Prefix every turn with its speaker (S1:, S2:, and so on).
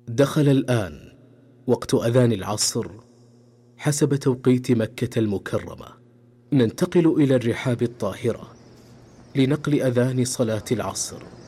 S1: دخل الآن وقت أذان العصر حسب توقيت مكة المكرمة. ننتقل إلى الرحاب الطاهرة لنقل أذان صلاة العصر.